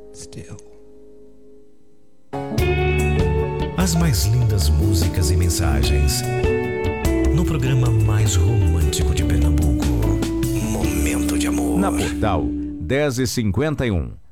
still. As mais lindas músicas e mensagens no programa mais romântico de Pernambuco, Momento de Amor. Na Portal 10h51.